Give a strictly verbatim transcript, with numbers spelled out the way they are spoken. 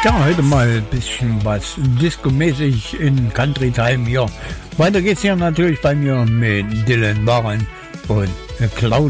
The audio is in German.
Ja, heute mal ein bisschen was Disco-mäßig in Country Time hier. Weiter geht's hier natürlich bei mir mit Dylan Warren und Cloud.